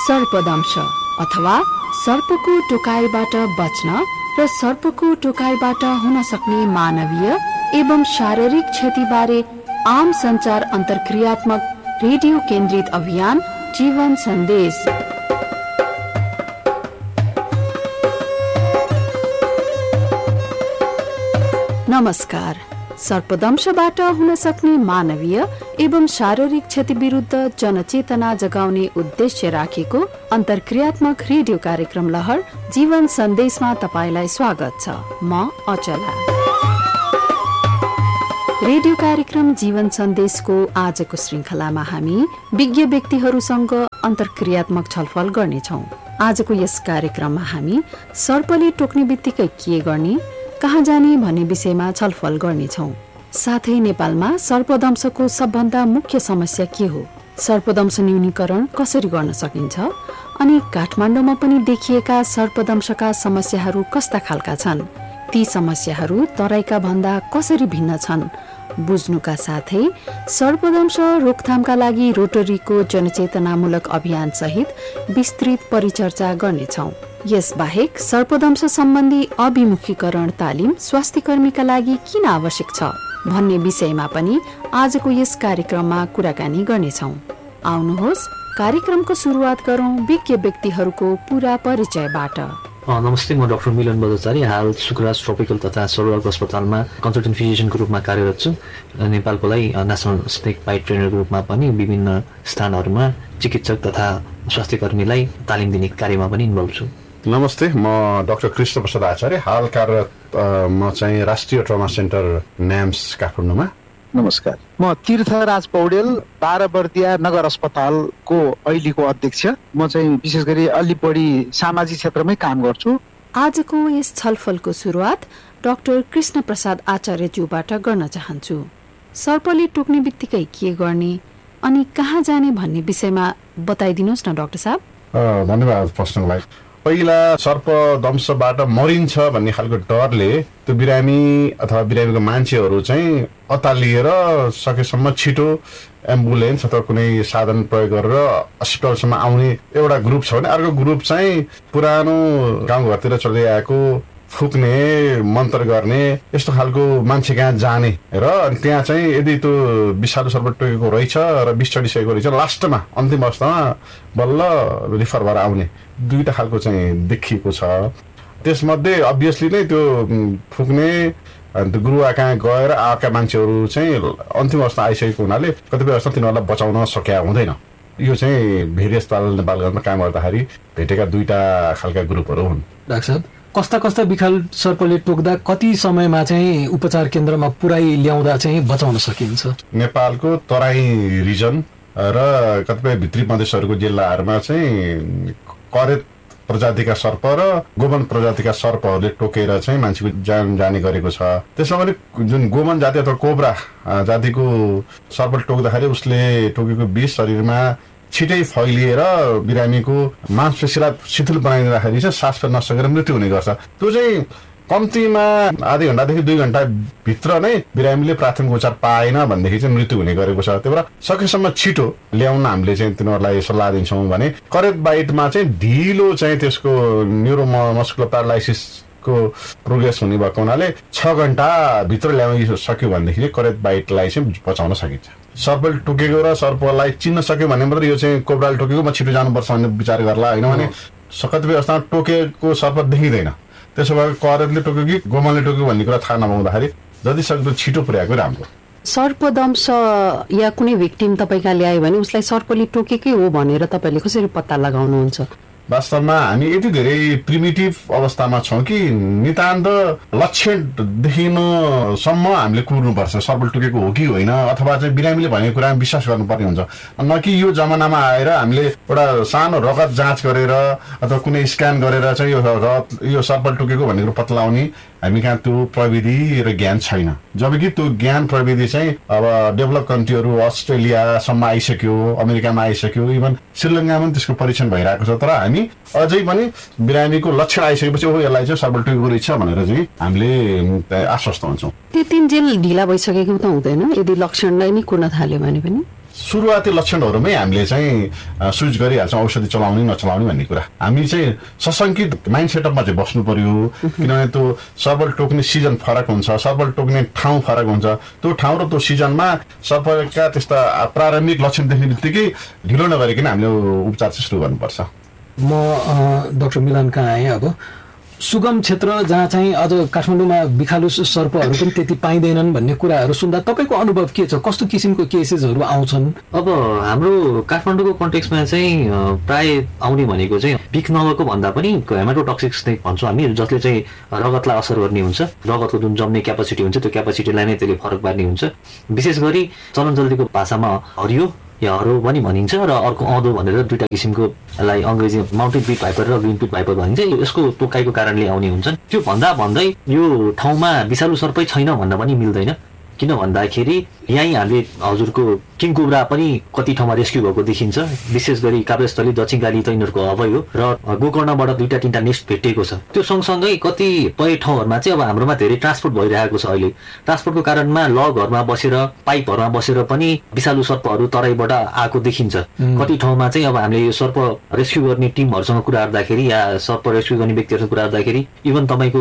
सर्पदंश अथवा सर्पको टोकाइबाट बच्न र सर्पको टोकाइबाट हुन सक्ने मानवीय एवं शारीरिक क्षतिबारे आम संचार अन्तर्क्रियात्मक रेडियो केन्द्रित अभियान जीवन सन्देश। नमस्कार। सर्पदंशबाट हुन सक्ने मानवीय एवं शारीरिक क्षति विरुद्ध जनचेतना जगाउने उद्देश्य राखेको अन्तर्क्रियात्मक रेडियो कार्यक्रम लहर जीवन सन्देशमा तपाईलाई स्वागत छ। म अचला। रेडियो कार्यक्रम जीवन सन्देशको आजको श्रृंखलामा हामी विज्ञ व्यक्तिहरूसँग अन्तर्क्रियात्मक छलफल गर्नेछौँ। आजको यस कार्यक्रममा हामी सर्पले टोक्ने बित्तिकै के गर्ने, कहाँ जाने भन्ने विषयमा छलफल गर्नेछौँ। साथै नेपालमा सर्पदंशको सबभन्दा मुख्य समस्या के हो, सर्पदंश न्यूनीकरण कसरी गर्न सकिन्छ, अनि काठमाडौँमा पनि देखिएका सर्पदंशका समस्याहरू कस्ता खालका छन्, ती समस्याहरू तराईका भन्दा कसरी भिन्न छन् बुझ्नुका साथै सर्पदंश रोकथामका लागि रोटरीको जनचेतनामूलक अभियान सहित विस्तृत परिचर्चा गर्नेछौँ। यस बाहेक सर्पदंश सम्बन्धी अभिमुखीकरण तालिम स्वास्थ्यकर्मीका लागि किन आवश्यक छ भन्ने विषयमा पनि आजको यस कार्यक्रममा कुराकानी गर्नेछौँ। आउनुहोस् कार्यक्रमको सुरुवात गरौँ विज्ञ व्यक्तिहरूको पूरा परिचयबाट। नमस्ते, म डाक्टर मिलन बजाचारी हाल सुकराज ट्रोपिकल तथा सर्वरोग अस्पतालमा कन्सल्टेन्ट फिजिशियनको रूपमा कार्यरत छु। नेपालको लागि नेसनल स्नेक बाइट ट्रेनरको रूपमा पनि विभिन्न स्थानहरूमा चिकित्सक तथा स्वास्थ्यकर्मीलाई तालिम दिने कार्यमा पनि इन्भल्भ छु। नमस्ते, म डाक्टर कृष्ण प्रसाद आचार्य हाल कार्यरत म चाहिँ राष्ट्रिय ट्रमा सेन्टर न्याम्स काठमाडौँमा। नमस्कार, म तीर्थराज पौडेल बाराबर्दिया नगर अस्पतालको अहिलेको अध्यक्ष। म चाहिँ विशेष गरी अलि बढी सामाजिक क्षेत्रमै काम गर्छु। आजको यस छलफलको सुरुवात डाक्टर कृष्ण प्रसाद आचार्यज्यूबाट गर्न चाहन्छु। सर्पले टोक्ने बित्तिकै के गर्ने अनि कहाँ जाने भन्ने विषयमा बताइदिनुहोस् न डाक्टर साहब। धन्यवाद प्रश्नको लागि। पहिला सर्पदंशबाट मरिन्छ भन्ने खालको डरले त्यो बिरामी अथवा बिरामीको मान्छेहरू चाहिँ अतालिएर सकेसम्म छिटो एम्बुलेन्स अथवा कुनै साधन प्रयोग गरेर अस्पतालसम्म आउने एउटा ग्रुप छ भने अर्को ग्रुप चाहिँ पुरानो गाउँघरतिर चलिआएको फुक्ने मन्त्र गर्ने यस्तो खालको मान्छे कहाँ जाने र त्यहाँ चाहिँ यदि त्यो विषालु सर्प टोकेको रहेछ र विष चढिसकेको रहेछ लास्टमा अन्तिम अवस्थामा बल्ल रिफर भएर आउने दुईटा खालको चाहिँ देखिएको छ। त्यसमध्ये अभियसली नै त्यो फुक्ने त्यो गुरुवा कहाँ गएर आएका मान्छेहरू चाहिँ अन्तिम अवस्था आइसकेको हुनाले कतिपय अवस्था तिनीहरूलाई बचाउन सकिया हुँदैन। यो चाहिँ भेरियस नेपालमा काम गर्दाखेरि भेटेका दुईटा खालका ग्रुपहरू हुन्। डाक्टर साहब, कस्ता कस्ता विखाल सर्पले टोक्दा कति समयमा चाहिँ उपचार केन्द्रमा पुर्याइ ल्याउँदा चाहिँ बचाउन सकिन्छ? नेपालको तराई रिजन र कतिपय भित्री मधेसहरूको जिल्लाहरूमा चाहिँ करेत प्रजातिका सर्प र गोमन प्रजातिका सर्पहरूले टोकेर चाहिँ मान्छेको ज्यान जाने गरेको छ। त्यसमा पनि जुन गोमन जाति अथवा कोब्रा जातिको सर्पले टोक्दाखेरि उसले टोकेको विष शरीरमा छिटै फैलिएर बिरामीको मांसपेशीलाई शिथिल बनाइदिँदाखेरि चाहिँ सास फेर्न नसकेर मृत्यु हुने गर्छ। त्यो चाहिँ कम्तीमा आधी घण्टादेखि 2 घण्टा भित्र नै बिरामीले प्राथमिक उपचार पाएन भनेदेखि चाहिँ मृत्यु हुने गरेको छ। त्यही भएर सकेसम्म छिटो ल्याउन हामीले चाहिँ तिनीहरूलाई सल्लाह दिन्छौँ भने करेत बाइटमा चाहिँ ढिलो चाहिँ त्यसको न्युरोमस्कुलर प्यारालाइसिसको प्रोग्रेस हुने भएको हुनाले 6 घण्टा भित्र ल्याउन सक्यो भनेदेखि करेत बाइटलाई चाहिँ बचाउन सकिन्छ। सर्पले टोकेको र सर्पलाई चिन्न सक्यो भने मात्रै यो चाहिँ कोब्राले टोकेको म छिटो जानुपर्छ भन्ने विचार गर्ला, होइन भने कतिपय अवस्थामा टोकेको सर्प देखिँदैन। त्यसो भए करेतले टोक्यो कि गोमनले टोक्यो भन्ने कुरा थाहा नपाउँदाखेरि जति सक्दो छिटो पुर्याएको राम्रो। सर्पदंश या कुनै भिक्टिम तपाईका ल्यायो भने उसलाई सर्पले टोकेकै हो भनेर तपाईँले कसरी पत्ता लगाउनुहुन्छ? वास्तवमा हामी यति धेरै प्रिमिटिभ अवस्थामा छौँ कि नितान्त लक्षण देखिनुसम्म हामीले कुर्नुपर्छ सर्पले टोकेको हो कि होइन, अथवा चाहिँ बिरामीले भनेको कुरामा विश्वास गर्नुपर्ने हुन्छ। न कि यो जमानामा आएर हामीले एउटा सानो रगत जाँच गरेर अथवा कुनै स्क्यान गरेर चाहिँ यो सर्पले टोकेको भन्ने कुरो पत्ता लगाउने हामी कहाँ त्यो प्रविधि र ज्ञान छैन। जबकि त्यो ज्ञान प्रविधि चाहिँ अब डेभलप कन्ट्रीहरू अस्ट्रेलियासम्म आइसक्यो, अमेरिकामा आइसक्यो, इभन श्रीलङ्कामा पनि त्यसको परीक्षण भइरहेको छ। तर हामी अझै पनि बिरामीको लक्षण आइसकेपछि ओ यसलाई चाहिँ सर्पले टोकेको रहेछ भनेर चाहिँ हामीले आश्वस्त हुन्छौँ। त्यतिन्जेल ढिला भइसकेको त हुँदैन यदि लक्षणलाई नै कुर्न थाल्यो भने पनि? सुरुवाती लक्षणहरूमै हामीले चाहिँ स्विच गरिहाल्छौँ औषधि चलाउने नचलाउने भन्ने कुरा। हामी चाहिँ सशङ्कित माइन्ड सेटअपमा चाहिँ बस्नु पर्यो, किनभने त्यो सर्पले टोक्ने सिजन फरक हुन्छ, सर्पले टोक्ने ठाउँ फरक हुन्छ। त्यो ठाउँ र त्यो सिजनमा सर्पका त्यस्ता प्रारम्भिक लक्षण देख्ने बित्तिकै ढिलो नगरिकन हामीले उपचार चाहिँ सुरु गर्नुपर्छ। म डाक्टर मिलन कहाँ आएँ। अब सुगम क्षेत्र जहाँ चाहिँ अझ काठमाडौँमा बिखालु सर्पहरू पनि त्यति पाइँदैनन् भन्ने कुराहरू सुन्दा तपाईँको अनुभव के छ? कस्तो किसिमको केसेसहरू आउँछन्? अब हाम्रो काठमाडौँको कन्टेक्समा चाहिँ प्राय आउने भनेको चाहिँ बिख नगएको भन्दा पनि हेमाटोटक्सिक स्नेक भन्छौँ हामी, जसले चाहिँ रगतलाई असर गर्ने हुन्छ। रगतको जुन जम्ने क्यापासिटी हुन्छ त्यो क्यापासिटीलाई नै त्यसले फरक पार्ने हुन्छ। विशेष गरी चलनचल्तीको भाषामा हरियो या हरो पनि भनिन्छ र अर्को अँधो भनेर दुईटा किसिमको यसलाई अङ्ग्रेजी माउन्टेन पिट भाइपर र ग्रिन पिट भाइपर भनिन्छ। यसको टोकाइको कारणले आउने हुन्छन्। त्यो भन्दै यो ठाउँमा विषालु सर्पै छैन भन्न पनि मिल्दैन, किन भन्दाखेरि यहीँ हामीले हजुरको किङ कोब्रा पनि कति ठाउँमा रेस्क्यु भएको देखिन्छ। विशेष गरी काभ्रेस्थली दक्षिणकाली त यिनीहरूको हबै हो र गोकर्णबाट 2-3टा नेस्ट भेटिएको छ। त्यो सँगसँगै कतिपय ठाउँहरूमा चाहिँ अब हाम्रोमा धेरै ट्रान्सपोर्ट भइरहेको छ। अहिले ट्रान्सपोर्टको कारणमा लगहरूमा बसेर पाइपहरूमा बसेर पनि विषालु सर्पहरू तराईबाट आएको देखिन्छ। कति ठाउँमा चाहिँ अब हामीले यो सर्प रेस्क्यु गर्ने टिमहरूसँग कुरा गर्दाखेरि या सर्प रेस्क्यु गर्ने व्यक्तिहरूसँग कुरा गर्दाखेरि इभन तपाईँको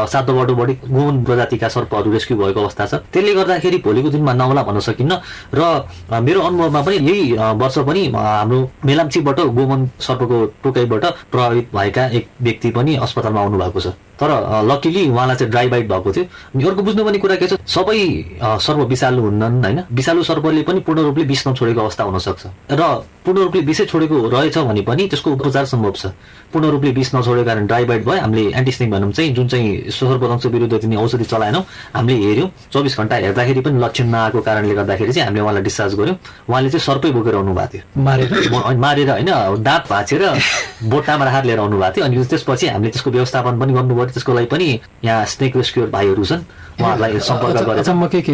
7 बढी गोवन प्रजातिका सर्पहरू रेस्क्यु भएको अवस्था छ। त्यसले गर्दाखेरि भोलिको दिनमा नहोला भन्न सकिन्न। र मेरो अनुभवमा पनि यही वर्ष पनि हाम्रो मेलाम्चीबाट गोवन सर्पको टोकाइबाट प्रभावित भएका एक व्यक्ति पनि अस्पतालमा आउनु भएको छ। तर लकिली उहाँलाई चाहिँ ड्राई बाइट भएको थियो। अनि अर्को बुझ्नुपर्ने कुरा के छ, सबै सर्प विषालु हुन्नन् होइन। विषालु सर्पले पनि पूर्ण रूपले विष नछोडेको अवस्था हुनसक्छ र पूर्ण रूपले विषै छोडेको रहेछ भने पनि त्यसको उपचार सम्भव छ। पूर्ण रूपले विष नछोडेको कारण ड्राई बाइट भयो, हामीले एन्टिस्नेक भनौँ चाहिँ जुन चाहिँ सर्पदंश विरुद्ध दिने औषधि चलाएनौँ, हामीले हेऱ्यौँ 24 घण्टा हेर्दाखेरि पनि लक्षण नआएको कारणले गर्दाखेरि चाहिँ हामीले उहाँलाई डिस्चार्ज गऱ्यौँ। उहाँले चाहिँ सर्पै बोकेर आउनु भएको थियो, मारेर होइन, दाँत भाँचेर बोटामा राखेर लिएर आउनु भएको थियो। अनि त्यसपछि हामीले त्यसको व्यवस्थापन पनि गर्नुभयो। त्यसको लागि पनि यहाँ स्नेक रेस्क्युअर भाइहरू छन्, उहाँहरूलाई सम्पर्क गरेर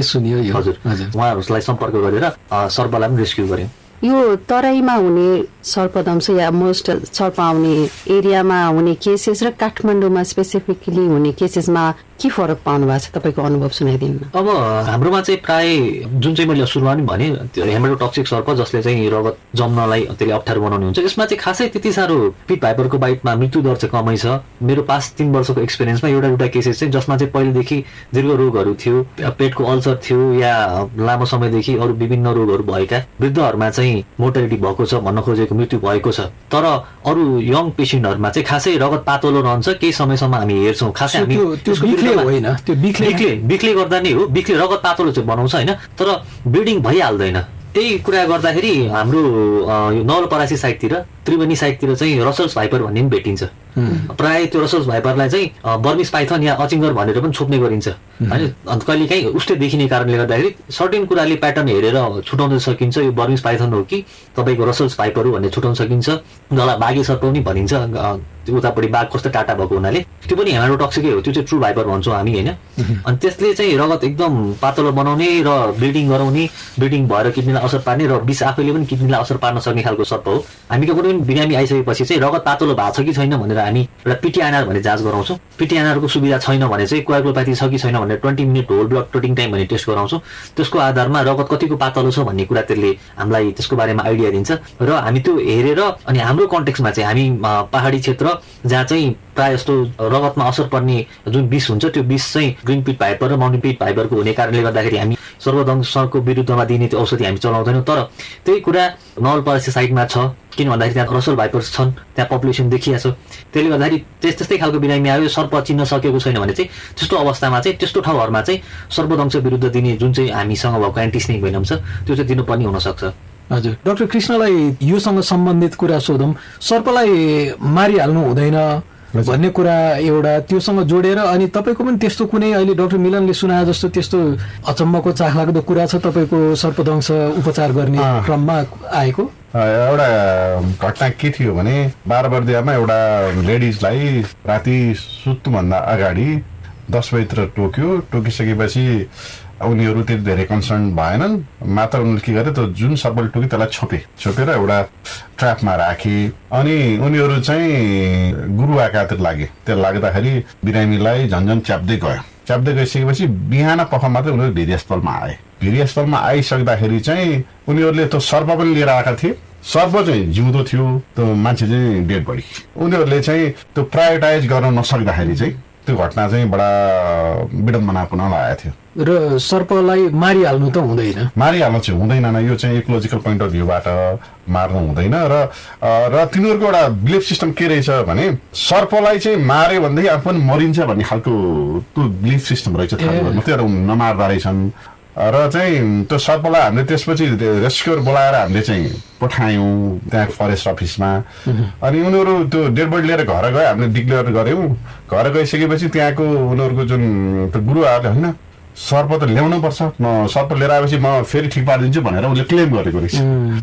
हजुर उहाँहरूलाई सम्पर्क गरेर सर्पलाई पनि रेस्क्यु गर्यौँ। यो तराईमा हुने सर्पदंश या मोस्ट सर्प आउने एरियामा हुने केसेस र काठमाडौँमा स्पेसिफिकली हुने केसेसमा के फरक पाउनु भएको छ? तपाईँको अनुभव सुनाइदिनु। अब हाम्रोमा चाहिँ प्राय जुन चाहिँ मैले सुरुमा पनि भने त्यो हेमाटोटक्सिक सर्प जसले चाहिँ रगत जम्नलाई त्यसले अप्ठ्यारो बनाउने हुन्छ, यसमा चाहिँ खासै त्यति साह्रो पिट भाइपरको बाइटमा मृत्यु दर चाहिँ कमै छ। मेरो पास्ट 3 वर्षको एक्सपिरियन्समा एउटा केसेस चाहिँ जसमा चाहिँ पहिलेदेखि दीर्घ रोगहरू थियो, पेटको अल्सर थियो या लामो समयदेखि अरू विभिन्न रोगहरू भएका वृद्धहरूमा चाहिँ मोर्टालिटी भएको छ भन्न खोजेको मृत्यु भएको छ। तर अरू यङ पेसेन्टहरूमा चाहिँ खासै रगत पातलो रहन्छ, केही समयसम्म हामी हेर्छौँ। खासै हामी बिखले गर्दा नै हो, बिखले रगत पातलो चाहिँ बनाउँछ होइन, तर ब्लिडिङ भइहाल्दैन। त्यही कुरा गर्दाखेरि हाम्रो नवलपरासी साइडतिर त्रिवेणी साइडतिर चाहिँ रसल्स भाइपर भन्ने पनि भेटिन्छ। प्राय त्यो रसल्स भाइपरलाई चाहिँ बर्मिस पाइथन या अचिङ्गर भनेर पनि छोप्ने गरिन्छ होइन। अन्त कहिले काहीँ उस्तै देखिने कारणले गर्दाखेरि सर्टेन कुराले प्याटर्न हेरेर छुटाउन सकिन्छ यो बर्मिस पाइथन हो कि तपाईँको रसल्स भाइपर हो भन्ने छुटाउन सकिन्छ। जसलाई बाघे सर्प पनि भनिन्छ, उतापट्टि बाघ कस्तो टाटा भएको हुनाले त्यो पनि हेमाटोटक्सिकै हो, त्यो चाहिँ ट्रु भाइपर भन्छौँ हामी होइन। अनि त्यसले चाहिँ रगत एकदम पातलो बनाउने र ब्लिडिङ गराउने, ब्लिडिङ भएर किडनीलाई असर पार्ने र विष आफैले पनि किडनीलाई असर पार्न सक्ने खालको सर्प हो। हामीको कुनै पनि बिरामी आइसकेपछि चाहिँ रगत पातलो भएको छ कि छैन भनेर हामी एउटा पिटिआइआर भन्ने जाँच गराउँछौँ। पिटिआइआरको सुविधा छैन भने चाहिँ कोआगुलोप्याथी छ कि छैन भनेर 20 मिनट होल ब्लड क्लोटिङ टाइम भन्ने टेस्ट गराउँछौँ। त्यसको आधारमा रगत कतिको पातलो छ भन्ने कुरा त्यसले हामीलाई त्यसको बारेमा आइडिया दिन्छ र हामी त्यो हेरेर अनि हाम्रो कन्टेक्समा चाहिँ हामी पहाडी क्षेत्र जहाँ चाहिँ प्रायः जस्तो रगतमा असर पर्ने जुन विष हुन्छ त्यो विष चाहिँ ग्रिन पिट भाइपर र माउन्टेन पिट भाइपरको हुने कारणले गर्दाखेरि हामी सर्पदंशको विरुद्धमा दिने त्यो औषधि हामी चलाउँदैनौँ। तर त्यही कुरा नवलपरासी साइडमा छ, किन भन्दाखेरि त्यहाँ रसल भाइपर्स छन्, त्यहाँ पपुलेसन देखिया छ। त्यसले गर्दाखेरि त्यस्तै खालको बिरामी आयो, सर्प चिन्न सकेको छैन भने चाहिँ त्यस्तो अवस्थामा चाहिँ त्यस्तो ठाउँहरूमा चाहिँ सर्पदंश विरुद्ध दिने जुन चाहिँ हामीसँग भएको एन्टिस्नेक भेनम छ त्यो चाहिँ दिनुपर्ने हुनसक्छ। हजुर डाक्टर कृष्णलाई योसँग सम्बन्धित कुरा सोधौँ। सर्पलाई मारिहाल्नु हुँदैन भन्ने कुरा एउटा त्योसँग जोडेर अनि तपाईँको पनि त्यस्तो कुनै अहिले डाक्टर मिलनले सुनाए जस्तो त्यस्तो अचम्मको चाखलाग्दो कुरा छ तपाईँको सर्पदंश उपचार गर्ने क्रममा आएको? एउटा घटना के थियो भने बाह्रबर्दियामा एउटा लेडिजलाई राति सुत्नुभन्दा अगाडि 10 बजीतिर टोकिसकेपछि उनीहरू त्यति धेरै कन्सर्न भएनन्। मात्र उनीहरूले के गरे, त्यो जुन सर्पले टोके त्यसलाई छोपेर एउटा ट्र्यापमा राखे। अनि उनीहरू चाहिँ गुरुवाकातिर लागे। त्यो लाग्दाखेरि बिरामीलाई झन्झन च्याप्दै गयो। च्याप्दै गइसकेपछि बिहान पख मात्रै उनीहरू भेरी अस्पतालमा आए। भेरी अस्पतालमा आइसक्दाखेरि चाहिँ उनीहरूले त्यो सर्प पनि लिएर आएका थिए। सर्प चाहिँ जिउँदो थियो, त्यो मान्छे चाहिँ डेड बडी। उनीहरूले चाहिँ त्यो प्रायोरिटाइज गर्न नसक्दाखेरि चाहिँ त्यो घटना चाहिँ बडा विडम्बनापूर्ण लागेको थियो। र सर्पलाई मारिहाल्नु त हुँदैन, मारिहाल्नु चाहिँ हुँदैन न, यो चाहिँ इकोलोजिकल पोइन्ट अफ भ्यूबाट मार्नु हुँदैन। र तिनीहरूको एउटा बिलिफ सिस्टम के रहेछ भने सर्पलाई चाहिँ मार्यो भनेदेखि आफू पनि मरिन्छ भन्ने खालको त्यो बिलिफ सिस्टम रहेछ। त्यो नमार्दा रहेछन् र चाहिँ त्यो सर्पलाई हामीले त्यसपछि रेस्क्युर बोलाएर हामीले चाहिँ पठायौँ त्यहाँ फरेस्ट अफिसमा। अनि उनीहरू त्यो डेड बडी लिएर घर गए, हामीले डिक्लेयर गऱ्यौँ। घर गइसकेपछि त्यहाँको उनीहरूको जुन त्यो गुरुआहरूले होइन सर्प त ल्याउनु पर्छ, म सर्प लिएर आएपछि म फेरि ठिक पारिदिन्छु भनेर उसले क्लेम गरेको रहेछ।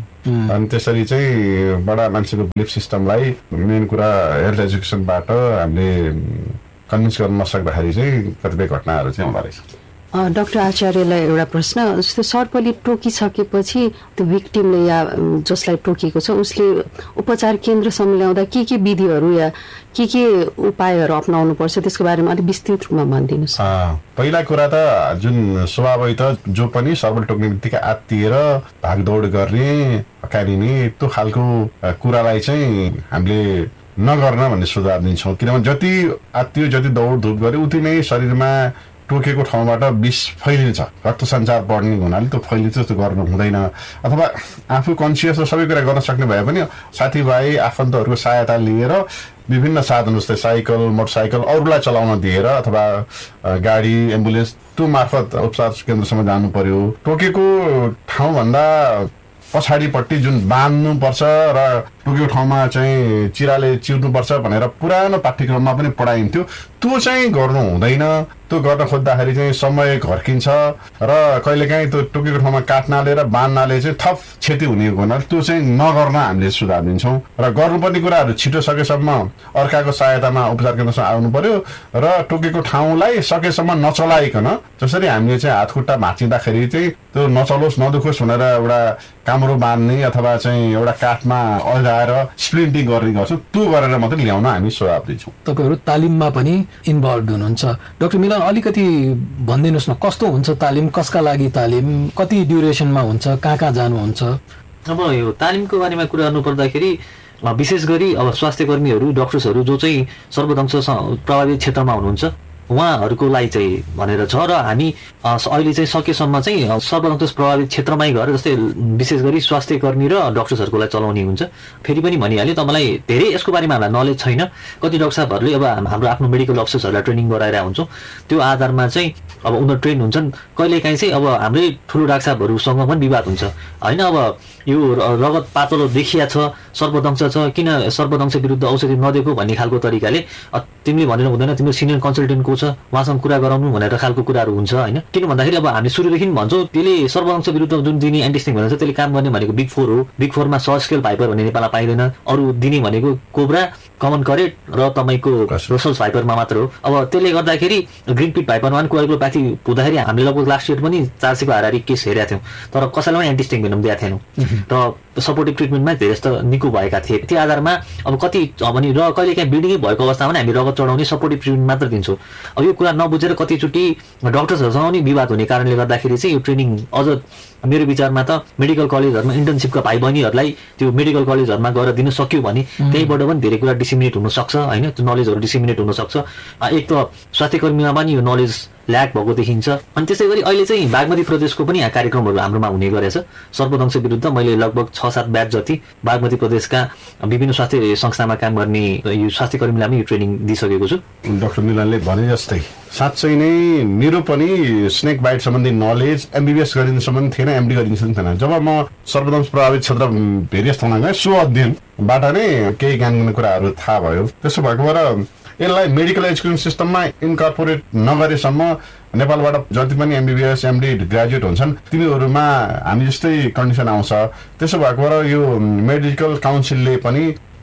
अनि त्यसरी चाहिँ बडा मान्छेको बिलिफ सिस्टमलाई मेन कुरा हेल्थ एजुकेसनबाट हामीले कन्भिन्स गर्न नसक्दाखेरि चाहिँ कतिपय घटनाहरू चाहिँ हुँदो रहेछ। डाक्टर आचार्यलाई एउटा प्रश्न, जस्तो सर्पले टोकिसकेपछि त्यो भिक्टिमले या जसलाई टोकेको छ उसले उपचार केन्द्रसम्म ल्याउँदा के विधिहरू या के उपायहरू अपनाउनु पर्छ त्यसको बारेमा अलिक विस्तृत रूपमा भनिदिनुहोस्। पहिला कुरा त जुन स्वभावतः जो पनि सर्पले टोक्ने बित्तिकै आत्तिएर भागदौड गर्ने हकारिने त्यो खालको कुरालाई चाहिँ हामीले नगर्न भन्ने सुझाव दिन्छौँ। किनभने जति आत्तियो जति दौडधुप गर्यो उति नै शरीरमा टोकेको ठाउँबाट विष फैलिन्छ, रक्त सञ्चार बढ्ने हुनाले त्यो फैलिन्छ, त्यो गर्नु हुँदैन। अथवा आफू कन्सियस र सबै कुरा गर्न सक्ने भए पनि साथीभाइ आफन्तहरूको सहायता लिएर विभिन्न साधन जस्तै साइकल मोटरसाइकल अरूलाई चलाउन दिएर अथवा गाडी एम्बुलेन्स त्यो मार्फत उपचार केन्द्रसम्म जानु पर्यो। टोकेको ठाउँभन्दा पछाडिपट्टि जुन बाँध्नुपर्छ र टोकेको ठाउँमा चाहिँ चिराले चिर्नुपर्छ भनेर पुरानो पाठ्यक्रममा पनि पढाइन्थ्यो, त्यो चाहिँ गर्नु हुँदैन। त्यो गर्न खोज्दाखेरि चाहिँ समय घर्किन्छ र कहिलेकाहीँ त्यो टोकेको ठाउँमा काट्नाले र बाँध्नाले चाहिँ थप क्षति हुने हुनाले त्यो चाहिँ नगर्न हामीले सुझाव दिन्छौँ। र गर्नुपर्ने कुराहरू छिटो सकेसम्म अर्काको सहायतामा उपचार केन्द्रसम्म आउनु पर्यो र टोकेको ठाउँलाई सकेसम्म नचलाइकन, जसरी हामीले चाहिँ हात खुट्टा भाँचिँदाखेरि चाहिँ त्यो नचलोस् नदुखोस् भनेर एउटा काम्रो बाँध्ने अथवा चाहिँ एउटा काठमा अल्झाएर स्प्लिन्टिङ गर्ने गर्छौँ, त्यो गरेर मात्रै ल्याउन हामी सुझाव दिन्छौँ। तपाईँहरू तालिममा पनि इन्भल्भ हुनुहुन्छ। डाक्टर मिलन अलिकति भनिदिनुहोस् न, कस्तो हुन्छ तालिम, कसका लागि तालिम, कति ड्युरेसनमा हुन्छ, कहाँ जानुहुन्छ? अब यो तालिमको बारेमा कुरा गर्नु पर्दाखेरि विशेष गरी अब स्वास्थ्य कर्मीहरू डक्टर्सहरू जो चाहिँ सर्वदंश प्रभावित क्षेत्रमा हुनुहुन्छ उहाँहरूको लागि चाहिँ भनेर छ। र हामी अहिले चाहिँ सकेसम्म चाहिँ सर्वदंश प्रभावित क्षेत्रमै गएर जस्तै विशेष गरी स्वास्थ्य कर्मी र डक्टर्सहरूको लागि चलाउने हुन्छ। फेरि पनि भनिहालेँ तपाईँलाई धेरै यसको बारेमा हामीलाई नलेज छैन। कति डाक्टर साहबहरूले अब हाम्रो आफ्नो मेडिकल अफिसर्सहरूलाई ट्रेनिङ गराइरहेको हुन्छौँ, त्यो आधारमा चाहिँ अब उनीहरू ट्रेन हुन्छन्। कहिलेकाहीँ चाहिँ अब हाम्रै ठुलो डाक्टर साहबहरूसँग पनि विवाद हुन्छ होइन। अब यो रगत पातलो देखिया छ, सर्वदंश छ, किन सर्वदंश विरुद्ध औषधि नदिएको भन्ने खालको तरिकाले तिमीले भनेर हुँदैन, तिम्रो सिनियर कन्सल्टेन्ट को छ उहाँसँग कुरा गराउनु भनेर खालको कुराहरू हुन्छ होइन। किन भन्दाखेरि अब हामीले सुरुदेखि भन्छौँ त्यसले सर्वदंश विरुद्ध जुन दिने एन्टिस्टिङ भन्छ त्यसले काम गर्ने भनेको बिग फोर हो। बिग फोरमा सर्च स्केल भाइपर भन्ने नेपालमा पाइँदैन, अरू दिने भनेको कोब्रा, कमन करेट र तपाईँको रोसल्स भाइपरमा मात्र हो। अब त्यसले गर्दाखेरि ग्रिन पिट भाइपरमा पनि कोएगुलोप्याथी हुँदाखेरि हामीले लगभग लास्ट इयर पनि 400 को हाराहारी केस हेरेका थियौँ, तर कसैलाई पनि एन्टिस्टिङ भेनम दिएका थिएनौँ र सपोर्टिभ ट्रिटमेन्टमा धेरै जस्तो निको भएका थिए। त्यो आधारमा अब कति भने र कहिलेकाहीँ ब्लिडिङै भएको अवस्थामा पनि हामी रगत चढाउने सपोर्टिभ ट्रिटमेन्ट मात्र दिन्छौँ। अब यो कुरा नबुझेर कतिचोटि डक्टर्सहरूसँग पनि विवाद हुने कारणले गर्दाखेरि चाहिँ यो ट्रेनिङ अझ मेरो विचारमा त मेडिकल कलेजहरूमा इन्टर्नसिपका भाइ बहिनीहरूलाई त्यो मेडिकल कलेजहरूमा गएर दिन सक्यो भने त्यहीबाट पनि धेरै कुरा डिसिमिनेट हुनसक्छ होइन, त्यो नलेजहरू डिसिमिनेट हुनसक्छ। एक त स्वास्थ्य कर्मीमा पनि यो नलेज ल्याक भएको देखिन्छ। अनि त्यसै गरी अहिले चाहिँ बागमती प्रदेशको पनि कार्यक्रमहरू हाम्रोमा हुने गरेछ सर्वदंश विरुद्ध। मैले लगभग 6-7 ब्याच जति बागमती प्रदेशका विभिन्न स्वास्थ्य संस्थामा काम गर्ने यो स्वास्थ्य कर्मीलाई पनि यो ट्रेनिङ दिइसकेको छु। डाक्टर मिलनले भने जस्तै साँच्चै नै मेरो पनि स्नेक बाइट सम्बन्धी नलेज एमबिबिएस गरिदिनसम्म थिएन, एमडी गरिदिनसम्म थिएन। जब म सर्वदंश प्रभावित क्षेत्र भेरियस ठाउँमा गएँ सो अध्ययनबाट नै केही ज्ञान गर्ने कुराहरू थाहा भयो। त्यसो भएको भएर यसलाई मेडिकल एजुकेसन सिस्टममा इन्कर्पोरेट नगरेसम्म नेपालबाट जति पनि एमबिबिएस एमडी ग्रेजुएट हुन्छन् तिनीहरूमा हामी जस्तै कन्डिसन आउँछ। त्यसो भएको भएर यो मेडिकल काउन्सिलले पनि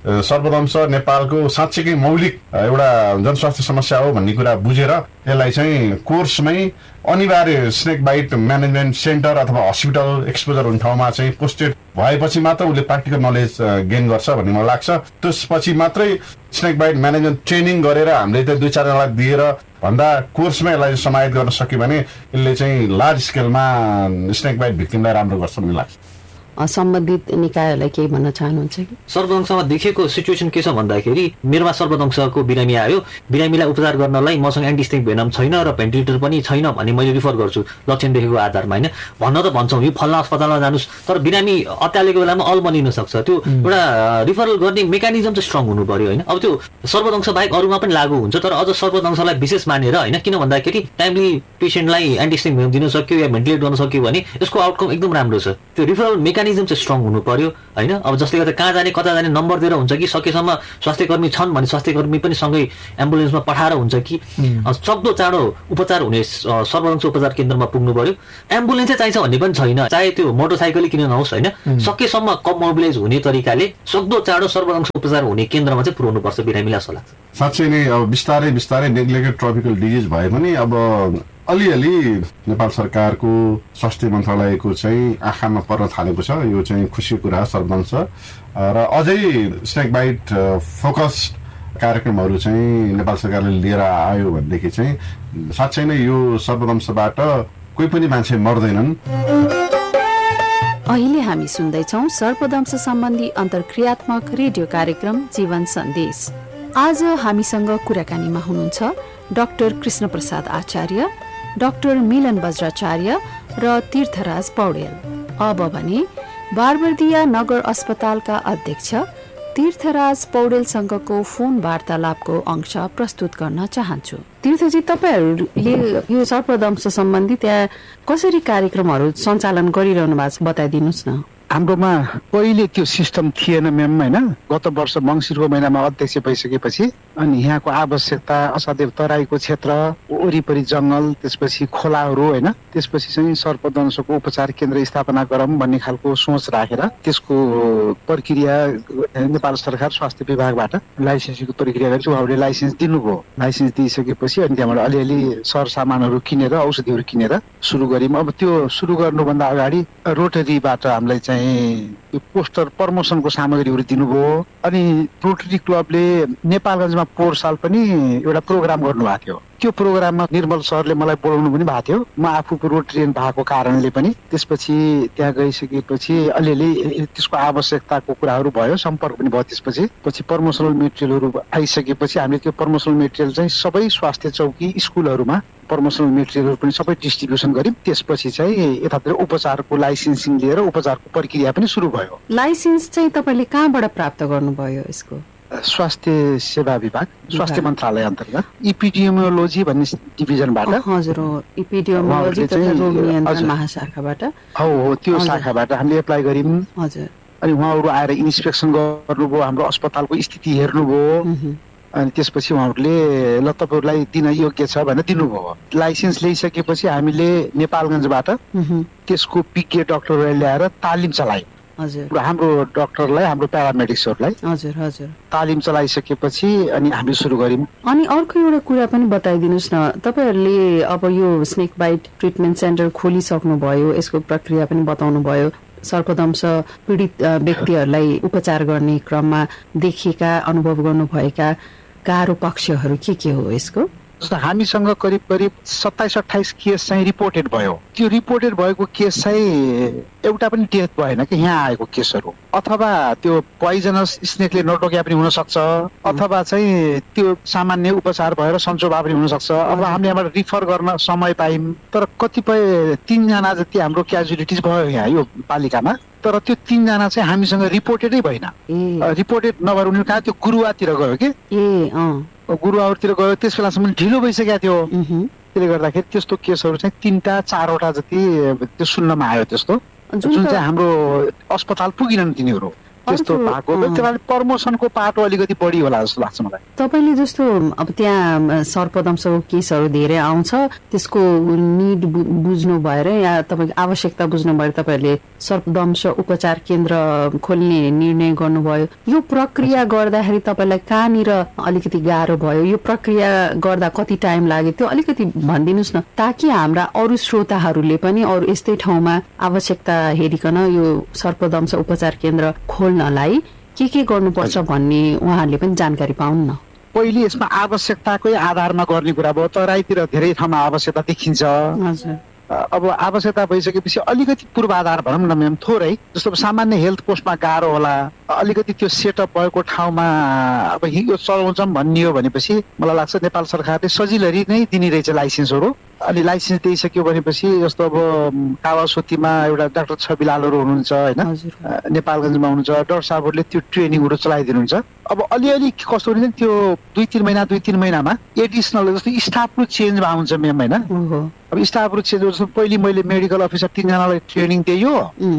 सर्पदंश नेपालको साँच्चैकै मौलिक एउटा जनस्वास्थ्य समस्या हो भन्ने कुरा बुझेर यसलाई चाहिँ कोर्समै अनिवार्य स्नेक बाइट म्यानेजमेन्ट सेन्टर अथवा हस्पिटल एक्सपोजर हुने ठाउँमा चाहिँ पोस्टेड भएपछि मात्र उसले प्र्याक्टिकल नलेज गेन गर्छ भन्ने मलाई लाग्छ। त्यसपछि मात्रै स्नेक बाइट म्यानेजमेन्ट ट्रेनिङ गरेर हामीले त 2-4 जनालाई दिएर भन्दा कोर्समै यसलाई समाहित गर्न सक्यो भने यसले चाहिँ लार्ज स्केलमा स्नेक बाइट भिक्टिमलाई राम्रो गर्छ भन्ने लाग्छ। सम्बन्धित निकायहरूलाई केही भन्न चाहनुहुन्छ कि? सर्पदंशमा देखेको सिचुएसन के छ भन्दाखेरि मेरोमा सर्पदंशको बिरामी आयो, बिरामीलाई उपचार गर्नलाई मसँग एन्टिस्नेक भेनम छैन र भेन्टिलेटर पनि छैन भने मैले रिफर गर्छु लक्षण देखेको आधारमा होइन। भन्न त भन्छौँ यो फल्ना अस्पतालमा जानुहोस्, तर बिरामी अत्यालेको बेलामा अल्म लिन सक्छ। त्यो एउटा रिफरल गर्ने मेकानिजम चाहिँ स्ट्रङ हुनु पर्यो होइन। अब त्यो सर्पदंश बाहेक अरूमा पनि लागू हुन्छ, तर अझ सर्पदंशलाई विशेष मानेर होइन, किन भन्दाखेरि टाइमली पेसेन्टलाई एन्टिस्नेक भेनम दिन सक्यो या भेन्टिलेट गर्न सक्यो भने यसको आउटकम एकदम राम्रो छ। त्यो रिफरल मेकानिजम चाहिँ स्ट्रङ हुनु पर्यो होइन। अब जसले गर्दा कहाँ जाने कता जाने नम्बर दिएर हुन्छ कि सकेसम्म स्वास्थ्यकर्मी छन् भने स्वास्थ्यकर्मी पनि सँगै एम्बुलेन्समा पठाएर हुन्छ कि सक्दो चाँडो उपचार हुने सर्पदंश उपचार केन्द्रमा पुग्नु पर्यो। एम्बुलेन्सै चाहिन्छ भन्ने पनि छैन, चाहे त्यो मोटरसाइकलै किन नहोस् होइन, सकेसम्म कम मोबिलाइज हुने तरिकाले सक्दो चाँडो सर्पदंश उपचार हुने केन्द्रमा चाहिँ पुर्याउनु पर्छ बिरामीलाई जस्तो लाग्छ। साँच्चै नै अब बिस्तारै बिस्तारै नेग्लेक्टेड ट्रपिकल डिजिज भए पनि अब अलिअलि नेपाल सरकारको स्वास्थ्य मन्त्रालयको चाहिँ आँखामा पर्न थालेको छ। यो चाहिँ खुसीको कुरा सर्पदंश र अझै स्नेक बाइट फोकस कार्यक्रमहरू चाहिँ नेपाल सरकारले लिएर आयो भनेदेखि चाहिँ साँच्चै नै यो सर्पदंशबाट कोही पनि मान्छे मर्दैनन्। अहिले हामी सुन्दैछौँ सर्पदंश सम्बन्धी अन्तर्क्रियात्मक रेडियो कार्यक्रम जीवन सन्देश। आज हामीसँग कुराकानीमा हुनुहुन्छ डाक्टर कृष्ण प्रसाद आचार्य, डाक्टर मिलन बज्राचार्य र तीर्थराज पौडेल। अब भने बारबर्दिया नगर अस्पतालका अध्यक्ष तीर्थराज पौडेलसँगको फोन वार्तालापको अंश प्रस्तुत गर्न चाहन्छु। तीर्थजी, तपाईहरूले यो सर्पदंश सम्बन्धी त्यहाँ कसरी कार्यक्रमहरू सञ्चालन गरिरहनु भएको छ बताइदिनुहोस् न। हाम्रोमा पहिले त्यो सिस्टम थिएन म्याम होइन। गत वर्ष मङ्सिरको महिनामा अध्यक्ष भइसकेपछि अनि यहाँको आवश्यकता असाध्य तराईको क्षेत्र वरिपरि जङ्गल त्यसपछि खोलाहरू होइन, त्यसपछि चाहिँ सर्पदंशको उपचार केन्द्र स्थापना गरौँ भन्ने खालको सोच राखेर त्यसको प्रक्रिया नेपाल सरकार स्वास्थ्य विभागबाट लाइसेन्सको प्रक्रिया गरेर उहाँहरूले लाइसेन्स दिनुभयो। लाइसेन्स दिइसकेपछि अनि त्यहाँबाट अलिअलि सरसामानहरू किनेर औषधिहरू किनेर सुरु गऱ्यौँ। अब त्यो सुरु गर्नुभन्दा अगाडि रोटरीबाट हामीलाई चाहिँ यो पोस्टर प्रमोसनको सामग्रीहरू दिनुभयो। अनि रोटरी क्लबले नेपालगञ्जमा पोहोर साल पनि एउटा प्रोग्राम गर्नुभएको थियो। त्यो प्रोग्राममा निर्मल सरले मलाई बोलाउनु पनि भएको थियो, म आफू रोटरियन भएको कारणले पनि। त्यसपछि त्यहाँ गइसकेपछि अलिअलि त्यसको आवश्यकताको कुराहरू भयो, सम्पर्क पनि भयो। त्यसपछि प्रमोसनल मेटेरियलहरू आइसकेपछि हामीले त्यो प्रमोसनल मेटेरियल चाहिँ सबै स्वास्थ्य चौकी स्कुलहरूमा प्रमोसनल मेटेरियलहरू पनि सबै डिस्ट्रिब्युसन गर्यौँ। त्यसपछि चाहिँ यतातिर उपचारको लाइसेन्सिङ लिएर उपचारको प्रक्रिया पनि सुरु भयो। लाइसेन्स चाहिँ तपाईँले कहाँबाट प्राप्त गर्नुभयो? यसको स्वास्थ्य सेवा विभाग, स्वास्थ्य मन्त्रालय अन्तर्गत इपिडियोमोलोजी भन्ने डिभिजनबाट। हजुर, इपिडियोमोलोजी तथा रोग नियन्त्रण महाशाखाबाट। हो, त्यो शाखाबाट हामीले एप्लाई गर्यौँ। हजुर, अनि उहाँहरू आएर इन्सपेक्सन गर्नुभयो, हाम्रो अस्पतालको स्थिति हेर्नुभयो। अनि त्यसपछि उहाँहरूले ल तपाईँहरूलाई दिन योग्य छ भनेर दिनुभयो। लाइसेन्स ल्याइसकेपछि हामीले नेपालगञ्जबाट त्यसको विज्ञ डाक्टरलाई ल्याएर तालिम चलायौँ। हजुर, हाम्रो डाक्टरलाई, हाम्रो प्यारामेडिक्सहरूलाई हजुर हजुर तालिम चलाइसकेपछि अनि हामीले सुरु गर्यौँ। अनि अर्को एउटा कुरा पनि बताइदिनुहोस् न, तपाईँहरूले अब यो स्नेक बाइट ट्रिटमेन्ट सेन्टर खोलिसक्नु भयो, यसको प्रक्रिया पनि बताउनु भयो। सर्पदंश पीडित व्यक्तिहरूलाई उपचार गर्ने क्रममा देखिएका अनुभव गर्नुभएका गाह्रो पक्षहरू के हो यसको? जस्तो हामीसँग करिब 27-28 केस चाहिँ रिपोर्टेड भयो। त्यो रिपोर्टेड भएको केस चाहिँ एउटा पनि डेथ भएन कि यहाँ आएको केसहरू, अथवा त्यो पोइजनस स्नेकले नटोक्या पनि हुन सक्छ, अथवा चाहिँ त्यो सामान्य उपचार भएर सन्चो भए पनि हुन सक्छ। अब हामीले यहाँबाट रिफर गर्न समय पायौँ, तर कतिपय 3 जना जति हाम्रो क्याजुअलिटिज भयो यहाँ यो पालिकामा। तर त्यो 3 जना चाहिँ हामीसँग रिपोर्टेडै भएन। रिपोर्टेड नभएर उनीहरू कहाँ त्यो गुरुवातिर गयो कि गुरुवारतिर गयो, त्यस बेलासम्म ढिलो भइसकेको थियो। त्यसले गर्दाखेरि त्यस्तो केसहरू चाहिँ 3-4वटा जति त्यो सुन्नमा आयो त्यस्तो, जुन चाहिँ हाम्रो अस्पताल पुगिनन् तिनीहरू। त्यस्तो भएको त्यसले प्रमोसनको पाटो अलिकति बढी होला जस्तो लाग्छ मलाई। तपाईँले जस्तो अब त्यहाँ सर्पदंशको केसहरू धेरै आउँछ, त्यसको निड बुझ्नु भएर या तपाईँको आवश्यकता बुझ्नु भएर तपाईँहरूले सर्पदंश उपचार केन्द्र खोल्ने निर्णय गर्नुभयो। यो प्रक्रिया गर्दाखेरि तपाईँलाई कहाँनिर अलिकति गाह्रो भयो, यो प्रक्रिया गर्दा कति टाइम लाग्यो, त्यो अलिकति भनिदिनुहोस् न, ताकि हाम्रा अरू श्रोताहरूले पनि अरू यस्तै ठाउँमा आवश्यकता हेरिकन यो सर्पदंश उपचार केन्द्र खोल्नलाई के गर्नुपर्छ भन्ने उहाँहरूले पनि जानकारी पाउन् न। पहिले यसमा आवश्यकताकै आधारमा गर्ने कुरा भयो। तराईतिर धेरै ठाउँमा आवश्यकता देखिन्छ। अब आवश्यकता भइसकेपछि अलिकति पूर्वाधार भनौँ न म्याम, थोरै जस्तो सामान्य हेल्थ पोस्टमा गाह्रो होला, अलिकति त्यो सेटअप भएको ठाउँमा अब यो चलाउँछौँ भन्ने हो भनेपछि मलाई लाग्छ नेपाल सरकारले सजिलरी नै दिने रहेछ लाइसेन्सहरू। अनि लाइसेन्स दिइसक्यो भनेपछि जस्तो अब कावासोतीमा एउटा डाक्टर छविलालहरू हुनुहुन्छ होइन, नेपालगञ्जमा हुनुहुन्छ, डाक्टर साहबहरूले त्यो ट्रेनिङहरू चलाइदिनुहुन्छ। अब अलिअलि कस्तो हुन्छ त्यो 2-3 महिनामा एडिसनल जस्तो स्टाफहरू चेन्जमा आउँछ म्याम होइन। अब स्टाफहरू चेन्ज जस्तो पहिले मैले मेडिकल अफिसर 3 जनालाई ट्रेनिङ दियो,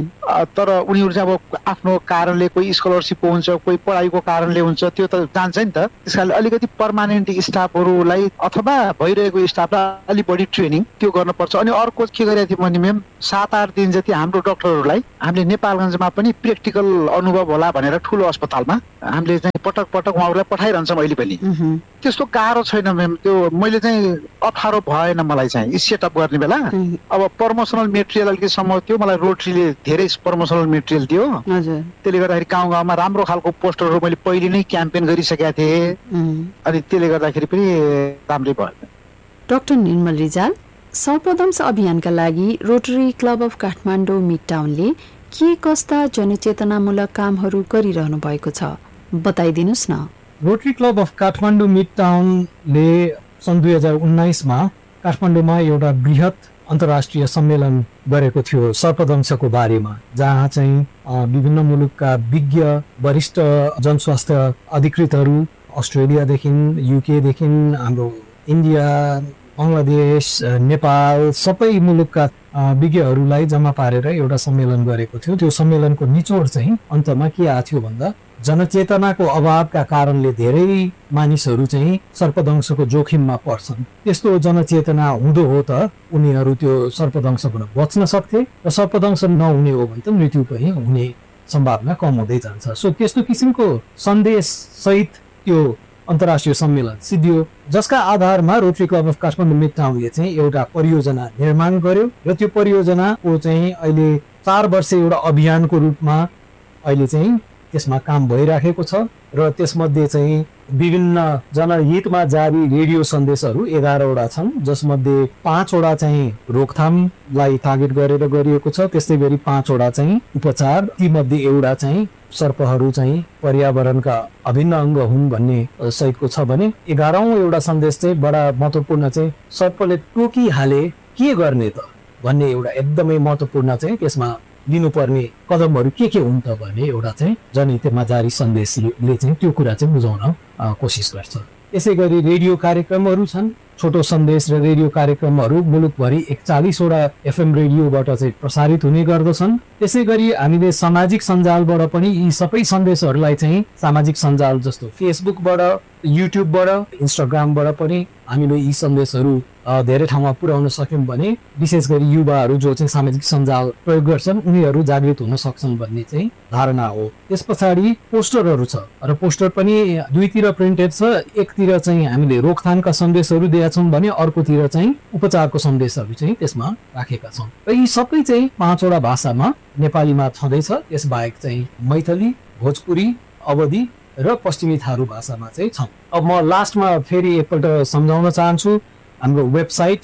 तर उनीहरू चाहिँ अब आफ्नो कारणले कोही स्कलरसिपको हुन्छ, कोही पढाइको कारणले हुन्छ, त्यो त जान्छ नि त। त्यस कारणले अलिकति पर्मानेन्ट स्टाफहरूलाई अथवा भइरहेको स्टाफलाई अलिक बढी ट्रेनिङ त्यो गर्नुपर्छ। अनि अर्को के गरेको थियो भने म्याम 7-8 दिन जति हाम्रो डक्टरहरूलाई हामीले नेपालगञ्जमा पनि प्र्याक्टिकल अनुभव होला भनेर ठुलो अस्पतालमा हामीले चाहिँ पटक उहाँहरूलाई पठाइरहन्छौँ अहिले पनि। त्यस्तो गाह्रो छैन म्याम, त्यो मैले चाहिँ अप्ठ्यारो भएन मलाई चाहिँ सेटअप गर्ने बेला। अब प्रमोसनल मेटेरियल अलिकति सम्म थियो, मलाई रोटरीले धेरै प्रमोसनल मेटेरियल दियो, त्यसले गर्दाखेरि गाउँ गाउँमा राम्रो खालको पोस्टरहरू मैले पहिले नै क्याम्पेन गरिसकेका थिएँ, अनि त्यसले गर्दाखेरि पनि राम्रै भयो। डाक्टर निर्मल रिजाल, सर्पदंश अभियानका लागि रोटरी क्लब अफ काठमाडौँ मिडटाउनले के कस्ता जनचेतनामूलक कामहरू गरिरहनु भएको छ, बताइदिनुहोस् न। रोटरी क्लब अफ काठमाडौँ मिडटाउनले सन् 2019मा काठमाडौँमा एउटा बृहत अन्तर्राष्ट्रिय सम्मेलन गरेको थियो सर्पदंशको बारेमा, जहाँ चाहिँ विभिन्न मुलुकका विज्ञ वरिष्ठ जनस्वास्थ्य अधिकृतहरू अस्ट्रेलियादेखि युकेदेखि हाम्रो इन्डिया, बङ्गलादेश, नेपाल सबै मुलुकका विज्ञहरूलाई जम्मा पारेर एउटा सम्मेलन गरेको थियो। त्यो सम्मेलनको निचोड चाहिँ अन्तमा के आएको थियो भन्दा जनचेतनाको अभावका कारणले धेरै मानिसहरू चाहिँ सर्पदंशको जोखिममा पर्छन्। त्यस्तो जनचेतना हुँदो हो त उनीहरू त्यो सर्पदंशबाट बच्न सक्थे र सर्पदंश नहुने हो भने त मृत्यु पनि हुने सम्भावना कम हुँदै जान्छ। सो त्यस्तो किसिमको सन्देश सहित त्यो अन्तर्राष्ट्रिय सम्मेलन सिद्धियो, जसका आधारमा रोटरी क्लब अफ काठमाडौँ मिडटाउनले चाहिँ एउटा परियोजना निर्माण गर्यो र त्यो परियोजनाको चाहिँ अहिले 4 वर्ष एउटा अभियानको रूपमा अहिले चाहिँ त्यसमा काम भइराखेको छ र त्यसमध्ये चाहिँ विभिन्न जनहितमा जारी रेडियो सन्देशहरू 11वटा छन्, जसमध्ये 5वटा चाहिँ रोकथामलाई टार्गेट गरेर गरिएको छ, त्यस्तै गरी 5वटा चाहिँ उपचार, तीमध्ये एउटा चाहिँ सर्पहरू चाहिँ पर्यावरणका अभिन्न अङ्ग हुन् भन्ने सहितको छ भने 11औं एउटा सन्देश चाहिँ बडा महत्त्वपूर्ण चाहिँ सर्पले टोकिहाले के गर्ने त भन्ने एउटा एकदमै महत्त्वपूर्ण चाहिँ त्यसमा लिनुपर्ने कदमहरू के हुन् त भन्ने एउटा चाहिँ जनहितमा जारी सन्देशले चाहिँ त्यो कुरा चाहिँ बुझाउन कोसिस गर्छ। यसै गरी रेडियो कार्यक्रमहरू छन्, छोटो सन्देश र रेडियो कार्यक्रमहरू मुलुकभरि 41वटा FM रेडियोबाट चाहिँ प्रसारित हुने गर्दछन्। त्यसै गरी हामीले सामाजिक सञ्जालबाट पनि यी सबै सन्देशहरूलाई चाहिँ सामाजिक सञ्जाल जस्तो फेसबुकबाट, युट्युबबाट, इन्स्टाग्रामबाट पनि हामीले यी सन्देशहरू धेरै ठाउँमा पुर्याउन सक्यौँ भने विशेष गरी युवाहरू जो चाहिँ सामाजिक सञ्जाल प्रयोग गर्छन् उनीहरू जागृत हुन सक्छन् भन्ने चाहिँ धारणा हो। त्यस पछाडि पोस्टरहरू छ र पोस्टर पनि दुईतिर प्रिन्टेड छ, एकतिर चाहिँ हामीले रोकथामका सन्देशहरू दिएका छौँ भने अर्कोतिर चाहिँ उपचारको सन्देशहरू चाहिँ त्यसमा राखेका छौँ र यी सबै चाहिँ 5वटा भाषामा नेपालीमा छँदैछ। त्यसबाहेक चाहिँ मैथली, भोजपुरी, अवधी र पश्चिमी थारू भाषामा चाहिँ छन्। अब म लास्टमा फेरि एकपल्ट सम्झाउन चाहन्छु, हाम्रो वेबसाइट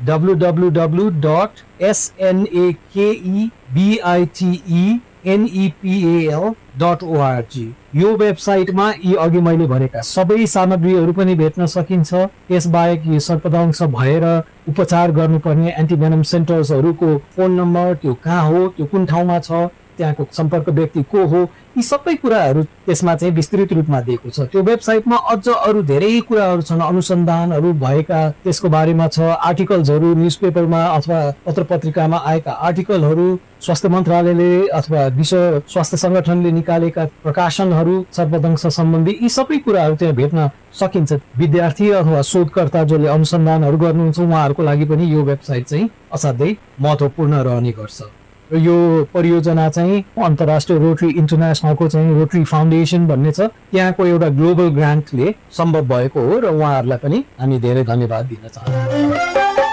www.snekebitennepal.org यो वेबसाइटमा यी अघि मैले भनेका सबै सामग्रीहरू पनि भेट्न सकिन्छ। त्यसबाहेक यो सर्पदंश भएर उपचार गर्नुपर्ने एन्टिभेनम सेन्टर्सहरूको फोन नम्बर, त्यो कहाँ हो, त्यो कुन ठाउँमा छ, त्यहाँको सम्पर्क व्यक्ति को हो, यी सबै कुराहरू त्यसमा चाहिँ विस्तृत रूपमा दिएको छ। त्यो वेबसाइटमा अझ अरू धेरै कुराहरू छन्, अनुसन्धानहरू भएका त्यसको बारेमा छ, आर्टिकल्सहरू न्युजपेपरमा अथवा पत्र पत्रिकामा आएका आर्टिकलहरू, स्वास्थ्य मन्त्रालयले अथवा विश्व स्वास्थ्य सङ्गठनले निकालेका प्रकाशनहरू सर्पदंश सम्बन्धी, यी सबै कुराहरू त्यहाँ भेट्न सकिन्छ। विद्यार्थी अथवा शोधकर्ता जसले अनुसन्धानहरू गर्नुहुन्छ उहाँहरूको लागि पनि यो वेबसाइट चाहिँ असाध्यै महत्त्वपूर्ण रहने गर्छ। र यो परियोजना चाहिँ अन्तर्राष्ट्रिय रोटरी इन्टरनेसनलको चाहिँ रोटरी फाउन्डेसन भन्ने छ, त्यहाँको एउटा ग्लोबल ग्रान्टले सम्भव भएको हो र उहाँहरूलाई पनि हामी धेरै धन्यवाद दिन चाहन्छौँ।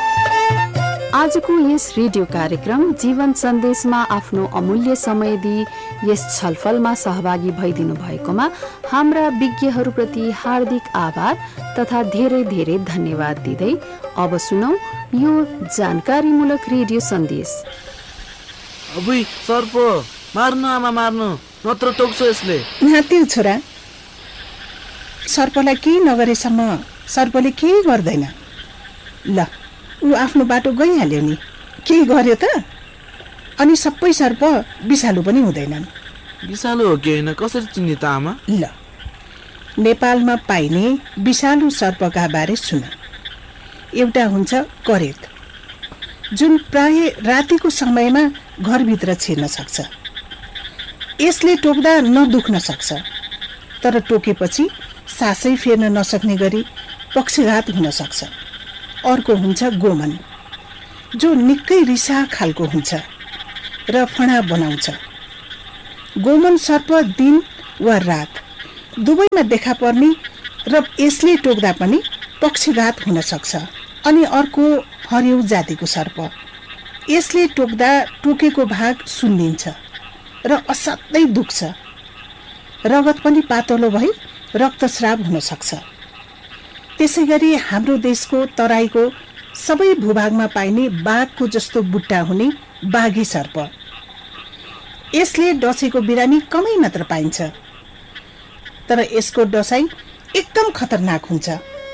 आजको यस रेडियो कार्यक्रम जीवन सन्देशमा आफ्नो अमूल्य समय दिई यस छलफलमा सहभागी भइदिनु भएकोमा हाम्रा विज्ञहरूप्रति हार्दिक आभार तथा धेरै धेरै धन्यवाद दिँदै अब सुनौ यो जानकारीमूलक रेडियो सन्देश। अबुई सर्प मार्नु आमा मार्नु, नत्र टोक्छ यसले। नातिउ छोरा, सर्पलाई केही नगरेसम्म सर्पले केही गर्दैन। ल ऊ आफ्नो बाटो गइहाल्यो नि, केही गर्यो त? अनि सबै सर्प विषालु पनि हुँदैनन्। विषालु हो कि होइन कसरी चिन्ने त आमा? ल नेपालमा पाइने विषालु सर्पका बारे सुन। एउटा हुन्छ करेत, जुन प्राय रातिको समयमा घरभित्र छिर्न सक्छ। यसले टोक्दा नदुख्न सक्छ, तर टोकेपछि सासै फेर्न नसक्ने गरी पक्षघात हुन सक्छ। अर्को हुन्छ गोमन, जो निकै रिसा खालको हुन्छ र फणा बनाउँछ। गोमन सर्प दिन वा रात दुवैमा देखा पर्ने र यसले टोक्दा पनि पक्षघात हुन सक्छ। अनि अर्को हरिउ जातिको सर्प, यसले टोक्दा टोकेको भाग सुन्निन्छ र असाध्यै दुख्छ। रगत पनि पातलो भई रक्तस्राव हुन सक्छ। त्यसै गरी हाम्रो देशको तराईको सबै भूभागमा पाइने बाघको जस्तो बुट्टा हुने बाघी सर्प, यसले डसेको बिरामी कमै मात्र पाइन्छ, तर यसको डसाइ एकदम खतरनाक हुन्छ।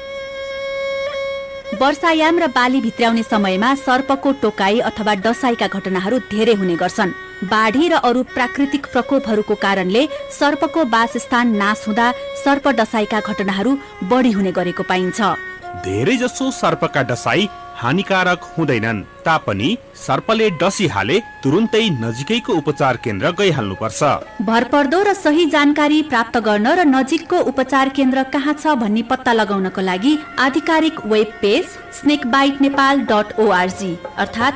वर्षायाम र बाली भित्र्याउने समयमा सर्पको टोकाई अथवा डसाइका घटनाहरू धेरै हुने गर्छन्। बाढी र अरू प्राकृतिक प्रकोपहरूको कारणले सर्पको वासस्थान नाश हुँदा सर्प डसाइका घटनाहरू बढी हुने गरेको पाइन्छ। धेरै जसो सर्पका डसाई हानिकारक हुँदैनन् तापनि सर्पले डसिहाले तुरुन्तै नजिकैको उपचार केन्द्र गइहाल्नुपर्छ। भरपर्दो र सही जानकारी प्राप्त गर्न र नजिकको उपचार केन्द्र कहाँ छ भन्ने पत्ता लगाउनको लागि आधिकारिक वेब पेज snakebitenepal.org अर्थात्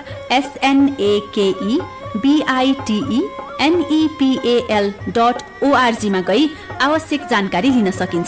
SNAKEBITENEPAL.org मा गई आवश्यक जानकारी लिन सकिन्छ।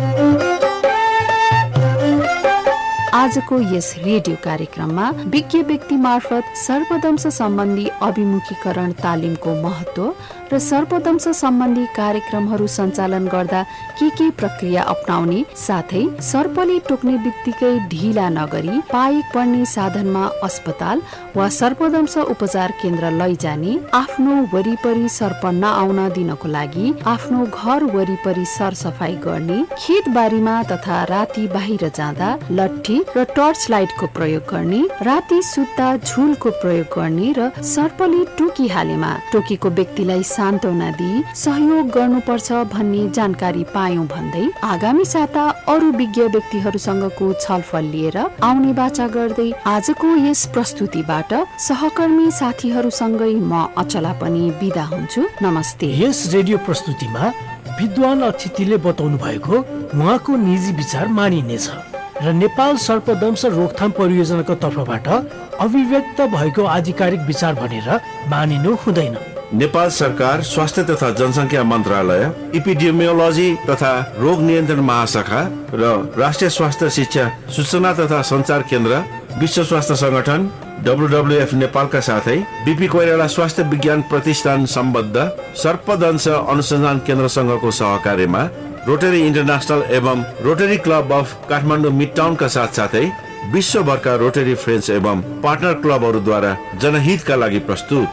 आजको यस रेडियो कार्यक्रममा विज्ञ व्यक्ति मार्फत सर्पदंश सम्बन्धी अभिमुखीकरण तालिमको महत्त्व र सर्पदंश सम्बन्धी कार्यक्रमहरू सञ्चालन गर्दा के प्रक्रिया अपनाउने साथै सर्पले टोक्ने बित्तिकै ढिला नगरी पाइक पर्ने साधनमा अस्पताल वा सर्पदंश उपचार केन्द्र लैजाने, आफ्नो वरिपरि सर्प नआउन दिनको लागि आफ्नो घर वरिपरि सरसफाई गर्ने, खेतबारीमा तथा राति बाहिर जाँदा लट्ठी र टर्च लाइटको प्रयोग गर्ने, राति सुत्दा झुलको प्रयोग गर्ने र सर्पले टोकिहालेमा टोकेको व्यक्तिलाई सान्त्वना दिई सहयोग गर्नुपर्छ भन्ने जानकारी पायौं भन्दै आगामी साता अरू विज्ञ व्यक्तिहरूसँगको छलफल लिएर आउने बाचा गर्दै आजको यस प्रस्तुतिबाट सहकर्मी साथीहरूसँगै म अचला पनि बिदा हुन्छु। नमस्ते। यस रेडियो प्रस्तुतिमा विद्वान अतिथिले बताउनु भएको उहाँको निजी विचार मानिनेछ र नेपाल सर्पदंश रोकथाम परियोजनाको तर्फबाट अभिव्यक्त भएको आधिकारिक विचार भनेर मानिनु हुँदैन। नेपाल सरकार स्वास्थ्य तथा जनसङ्ख्या मन्त्रालय, एपिडेमियोलोजी तथा रोग नियन्त्रण महाशाखा र राष्ट्रिय स्वास्थ्य शिक्षा सूचना तथा सञ्चार केन्द्र, विश्व स्वास्थ्य संगठन WWF नेपालका साथै बीपी कोइराला स्वास्थ्य विज्ञान प्रतिष्ठान सम्बद्ध सर्पदंश अनुसन्धान केन्द्रसँगको सहकार्यमा रोटरी इन्टरनेसनल एवं rotary club of Kathmandu mid टाउनका साथसाथै विश्वभरका रोटरी फ्रेन्ड्स एवं पार्टनर क्लबहरूद्वारा जनहितका लागि प्रस्तुत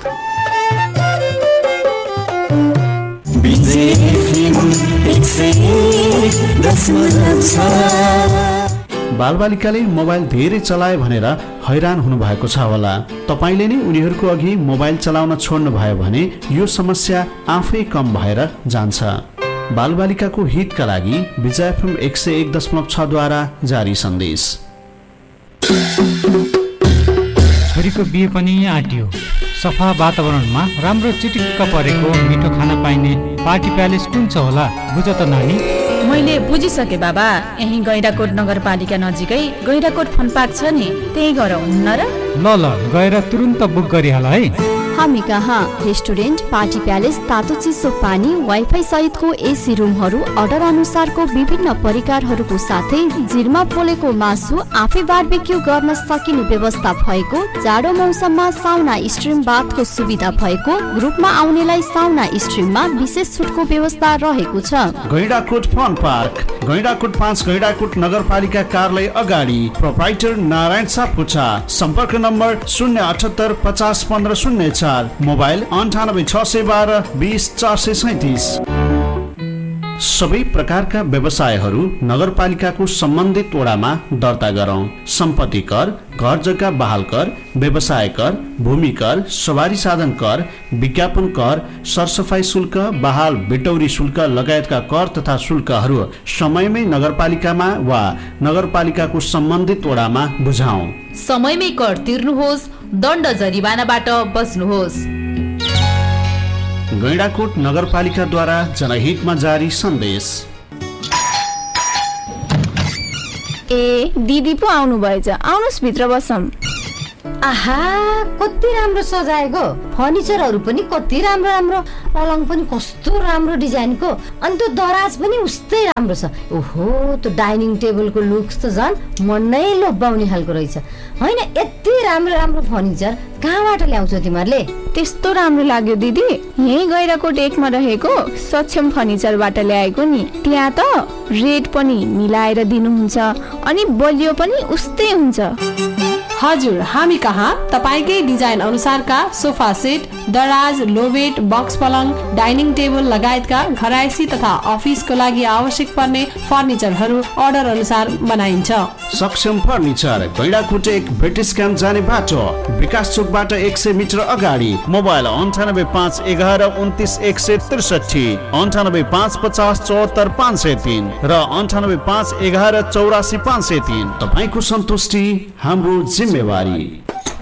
बालबालिकाले मोबाइल धेरै चलाए भनेर हैरान हुनुभएको छ होला। तपाईँले नै उनीहरूको अघि मोबाइल चलाउन छोड्नु भयो भने यो समस्या आफै कम भएर जान्छ। बालबालिकाको हितका लागि विजय FM 101.6 द्वारा जारी सन्देश। छोरीको बिहे पनि आँटियो। सफा वातावरणमा राम्रो चिटिक्क परेको मिठो खाना पाइने पार्टी प्यालेस कुन छ होला बुझ त नानी। मैले बुझिसके बाबा, यही गैंडाकोट नगरपालिका नजिकै गैंडाकोट फन पार्क छ नि, त्यही गएर हुन्न र? ल गएर तुरुन्त बुक गरिहाल है। हामी कहाँ रेस्टुरेन्ट, पार्टी प्यालेस, तातो चिसो पानी, वाइफाई सहितको एसी रुमहरू, अर्डर अनुसारको विभिन्न परिकारहरूको साथै जिरमा पोलेको मासु आफै बारबेक्यू गर्न सकिने व्यवस्था भएको, जाडो मौसममा साउना स्ट्रिम बाथको सुविधा भएको, ग्रुपमा आउनेलाई साउना स्ट्रिममा विशेष छुटको व्यवस्था रहेको छ। गैंडाकोट फन पार्क, गैंडाकोट 5 गैंडाकोट नगरपालिका कार्यालय अगाडि, प्रोप्राइटर नारायण सापकोटा। सम्पर्क नम्बर 078 50 15 04, मोबाइल 98 612 20 437। सबै प्रकारका व्यवसायहरू नगरपालिकाको सम्बन्धित वडामा दर्ता गरौँ। सम्पत्ति कर, घर जग्गा बहाल कर, व्यवसाय कर, भूमि कर, सवारी साधन कर, विज्ञापन कर, सरसफाई शुल्क, बहाल बिटौरी शुल्क लगायतका कर तथा शुल्कहरू समयमै नगरपालिकामा वा नगरपालिकाको सम्बन्धित वडामा बुझाउँ। समयमै कर तिर्नुहोस्, दण्ड जरिवानाबाट बच्नुहोस्। गैंडाकोट नगरपालिकाद्वारा जनहितमा जारी सन्देश। ए दिदी पो आउनु भएछ, आउनुस् भित्र बसौँ। आहा कति राम्रो सजाएको, फर्निचरहरू पनि कति राम्रो राम्रो, पलङ पनि कस्तो राम्रो डिजाइनको, अनि त्यो दराज पनि उस्तै राम्रो छ। ओहो त्यो डाइनिङ टेबलको लुक्स त झन् मन नै लोभ्याउने खालको रहेछ। होइन यति राम्रो राम्रो फर्निचर कहाँबाट ल्याउँछौ तिमीहरूले? त्यस्तो राम्रो लाग्यो दिदी, यही गैंडाकोट 1 मा रहेको सक्षम फर्निचरबाट ल्याएको नि। त्यहाँ त रेट पनि मिलाएर दिनुहुन्छ अनि बलियो पनि उस्तै हुन्छ। हजुर, हामी कहाँ तपाईकै डिजाइन अनुसारका सोफा सेट, दराज, लोवेट, बक्स पलङ, डाइनिङ टेबल लगायतका घरायसी तथा अफिसको लागि आवश्यक पर्ने फर्निचरहरू अर्डर अनुसार बनाइन्छ। सक्षम फर्निचर, गैंडाकोट 1 ब्रिटिश क्याम्प जाने बाटो, विकास चोकबाट 100 मिटर अगाडि। मोबाइल 98 5 11 29 163, 98 5 50 74 503 र 98 5 11 84 503। तपाईको सन्तुष्टि हाम्रो जिम्मेवारी।